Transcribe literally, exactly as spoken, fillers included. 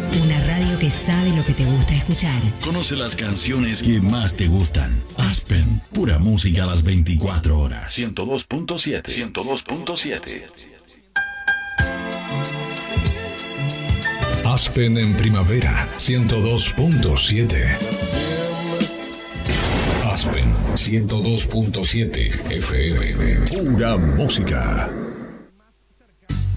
Una radio que sabe lo que te gusta escuchar. Conoce las canciones que más te gustan. Aspen, pura música a las veinticuatro horas. ciento dos punto siete. ciento dos punto siete. Aspen en primavera, ciento dos punto siete. Aspen, ciento dos punto siete F M. Pura música.